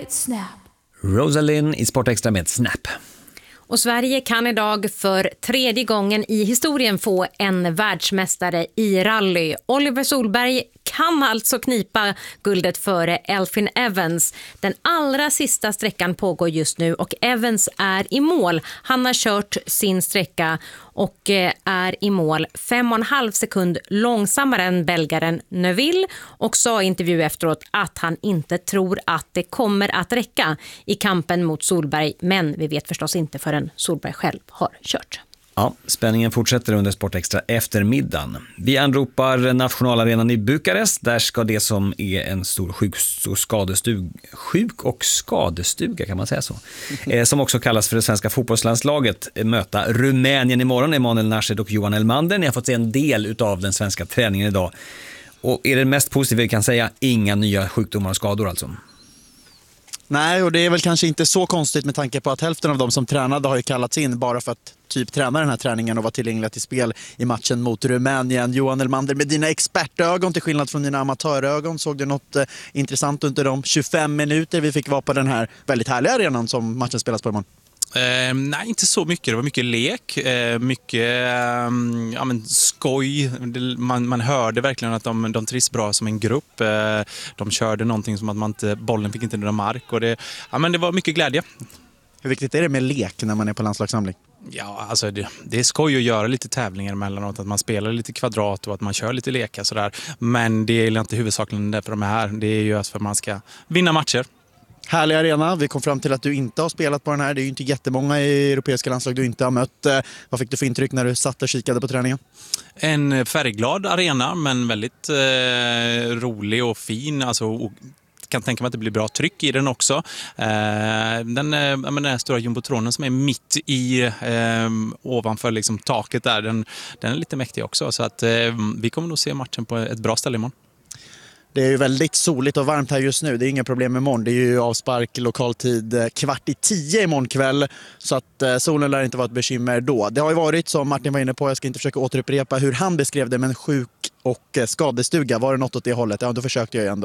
Snap. Rosalind i Sportextra med Snap. Och Sverige kan idag för tredje gången i historien få en världsmästare i rally. Oliver Solberg kan alltså knipa guldet före Elfyn Evans. Den allra sista sträckan pågår just nu och Evans är i mål. Han har kört sin sträcka och är i mål 5,5 sekund långsammare än belgaren Neuville och sa i intervju efteråt att han inte tror att det kommer att räcka i kampen mot Solberg, men vi vet förstås inte förrän Solberg själv har kört. Ja, spänningen fortsätter under Sportextra eftermiddagen. Vi anropar nationalarenan i Bukarest. Där ska det som är en stor sjuk- och skadestuga kan man säga så. Som också kallas för det svenska fotbollslandslaget möta Rumänien imorgon. Emanuel Nashed och Johan Elmander. Ni har fått se en del av den svenska träningen idag. Och är det mest positiva vi kan säga, inga nya sjukdomar och skador alltså? Nej, och det är väl kanske inte så konstigt med tanke på att hälften av dem som tränade har ju kallats in bara för att träna den här träningen och vara tillgängliga till spel i matchen mot Rumänien. Johan Elmander, med dina expertögon till skillnad från dina amatörögon, såg du något intressant under de 25 minuter vi fick vara på den här väldigt härliga arenan som matchen spelas på imorgon? Nej, inte så mycket. Det var mycket lek, mycket skoj. Man hörde verkligen att de trivs bra som en grupp. De körde någonting som att bollen fick inte några mark. Och det var mycket glädje. Hur viktigt är det med lek när man är på landslagssamling? Ja, alltså det är skoj att göra lite tävlingar emellanåt, att man spelar lite kvadrat och att man kör lite lekar sådär. Men det är inte huvudsakligen därför de är här. Det är ju för att man ska vinna matcher. Härlig arena. Vi kom fram till att du inte har spelat på den här. Det är ju inte jättemånga i europeiska landslag du inte har mött. Vad fick du för intryck när du satt och kikade på träningen? En färgglad arena, men väldigt rolig och fin. Alltså, kan tänka mig att det blir bra tryck i den också. Den här stora jumbotronen som är mitt i ovanför liksom taket där, den är lite mäktig också. Så att vi kommer nog se matchen på ett bra ställe imorgon. Det är ju väldigt soligt och varmt här just nu. Det är inga problem imorgon. Det är ju avspark lokaltid 9:15 imorgon kväll. Så att solen lär inte vara ett bekymmer då. Det har ju varit, som Martin var inne på, jag ska inte försöka återupprepa hur han beskrev det, men sjuk- och skadestuga. Var det något åt det hållet? Ja, då försökte jag ändå.